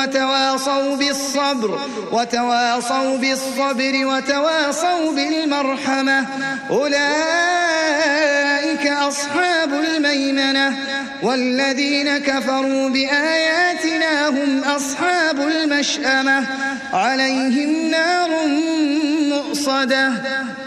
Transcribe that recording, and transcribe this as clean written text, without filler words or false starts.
وتواصوا بالصبر وتواصوا بالمرحمة. أولئك أصحاب الميمنة. والذين كفروا بآياتنا هم أصحاب المشأمة، عليهم نار مؤصدة.